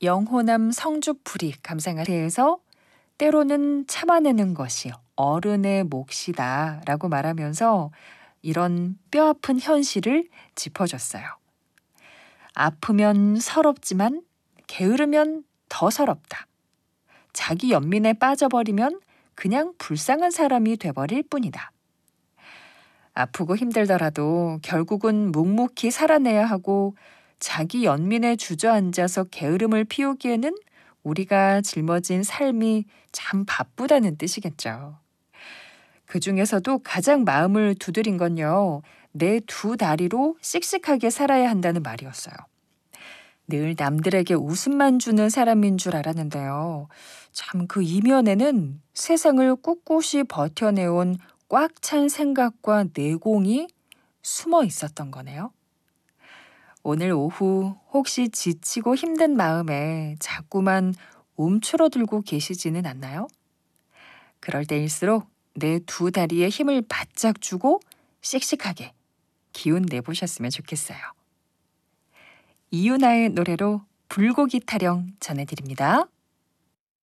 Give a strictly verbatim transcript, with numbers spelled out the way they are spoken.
영호남 성주풀이 감상하에서 때로는 참아내는 것이 어른의 몫이다 라고 말하면서 이런 뼈아픈 현실을 짚어줬어요. 아프면 서럽지만 게으르면 더 서럽다. 자기 연민에 빠져버리면 그냥 불쌍한 사람이 돼버릴 뿐이다. 아프고 힘들더라도 결국은 묵묵히 살아내야 하고 자기 연민에 주저앉아서 게으름을 피우기에는 우리가 짊어진 삶이 참 바쁘다는 뜻이겠죠. 그 중에서도 가장 마음을 두드린 건요. 내 두 다리로 씩씩하게 살아야 한다는 말이었어요. 늘 남들에게 웃음만 주는 사람인 줄 알았는데요. 참 그 이면에는 세상을 꿋꿋이 버텨내온 꽉 찬 생각과 내공이 숨어 있었던 거네요. 오늘 오후 혹시 지치고 힘든 마음에 자꾸만 움츠러들고 계시지는 않나요? 그럴 때일수록 내 두 다리에 힘을 바짝 주고 씩씩하게 기운 내보셨으면 좋겠어요. 이유나의 노래로 불고기 타령 전해드립니다.